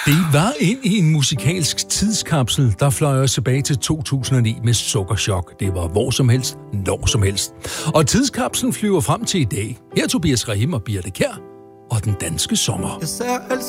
Det var ind i en musikalsk tidskapsel, der fløj os tilbage til 2009 med Sukkerchok. Det var hvor som helst, når som helst. Og tidskapslen flyver frem til i dag. Her er Tobias Rahim og Birte Kjær og den danske sommer. Jeg ser